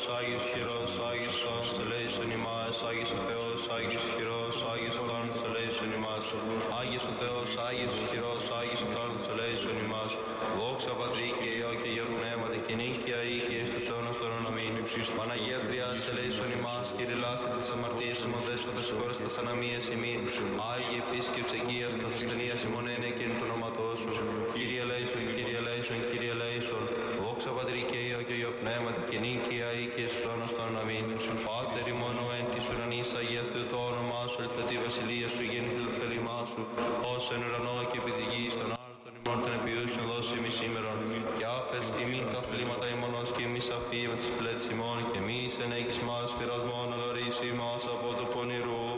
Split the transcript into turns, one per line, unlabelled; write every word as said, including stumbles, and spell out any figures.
Άγιος χειρός, Άγιος ο Θάνατος ελέησον ημάς, Άγιος ο Θεός, Άγιος χειρός, Άγιος ο Θάνατος ελέησον ημάς, Άγιος ο Θεός, Άγιος χειρός, Άγιος ο Θάνατος ελέησον ημάς, δόξα Πατρί και Υιό και Αγίου Πνεύματι και νύχια ή και εις τους αιώνας των αμήν. Παναγία Τριάς ελέησον ημάς, Κύριε λάστε τις αμαρτίες ημών, Δέσποτα συγχώρεσαι τας αναμίες ημών, Άγιε επίσκεψε οικίας τας ασθενείας ημών ένε εκείνη του ονόματός σου. Κύριε ελέησον, Κύριε ελέησον, Κύριε ελέησον, δόξα Πατρί και Υιό και Αγίου Πνεύματι και νύχια ή και εις τους αιώνας των αμήν. Πάτερ ημών ο εν της ουρανής, αγιαστεί το όνομά σου, ελθετή βασιλεία σου, γεννηθεί το θέλημά σου, ως εν ουρανό και επί τη γη, στον άρτον ημών των επιούσιων δώσει ημί σήμερον, και άφες ημίν τα φλήματα ημών ως και εμείς αφήμεν τις φλέτες ημών, και εμείς εν έχεις μας πειρασμόν, αλλά ρίση ημάς από το πονηρού.